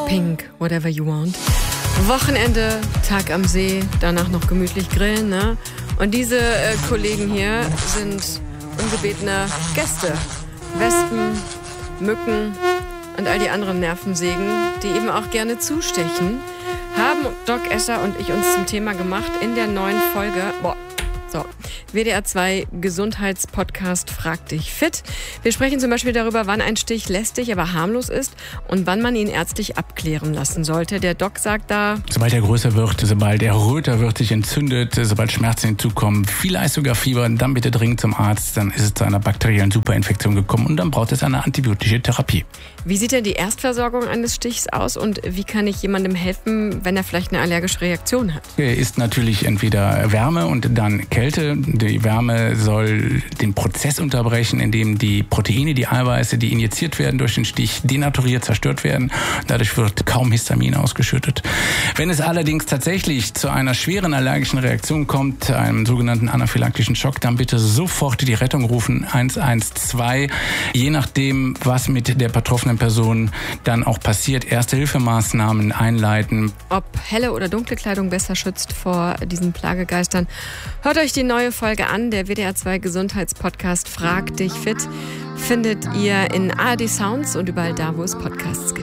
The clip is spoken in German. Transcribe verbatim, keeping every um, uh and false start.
Pink, whatever you want. Wochenende, Tag am See, danach noch gemütlich grillen, ne? Und diese äh, Kollegen hier sind ungebetene Gäste. Wespen, Mücken und all die anderen Nervensägen, die eben auch gerne zustechen, haben Doc Escher und ich uns zum Thema gemacht in der neuen Folge. Boah. So, W D R zwei Gesundheitspodcast Frag dich fit. Wir sprechen zum Beispiel darüber, wann ein Stich lästig, aber harmlos ist und wann man ihn ärztlich abklären lassen sollte. Der Doc sagt da: Sobald er größer wird, sobald er röter wird, sich entzündet, sobald Schmerzen hinzukommen, vielleicht sogar Fieber, dann bitte dringend zum Arzt, dann ist es zu einer bakteriellen Superinfektion gekommen und dann braucht es eine antibiotische Therapie. Wie sieht denn die Erstversorgung eines Stichs aus und wie kann ich jemandem helfen, wenn er vielleicht eine allergische Reaktion hat? Er ist natürlich entweder Wärme und dann Kälte. Die Wärme soll den Prozess unterbrechen, in dem die Proteine, die Eiweiße, die injiziert werden durch den Stich, denaturiert, zerstört werden. Dadurch wird kaum Histamin ausgeschüttet. Wenn es allerdings tatsächlich zu einer schweren allergischen Reaktion kommt, einem sogenannten anaphylaktischen Schock, dann bitte sofort die Rettung rufen, eins eins zwei. Je nachdem, was mit der betroffenen Person dann auch passiert, Erste-Hilfemaßnahmen einleiten. Ob helle oder dunkle Kleidung besser schützt vor diesen Plagegeistern, hört euch die neue Folge an. Der W D R zwei Gesundheitspodcast Frag dich fit findet ihr in A R D Sounds und überall da, wo es Podcasts gibt.